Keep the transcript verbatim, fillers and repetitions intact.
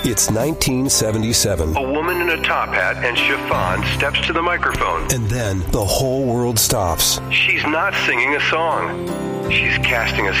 It's nineteen seventy-seven. A woman in a top hat and chiffon steps to the microphone. And then the whole world stops. She's not singing a song. She's casting a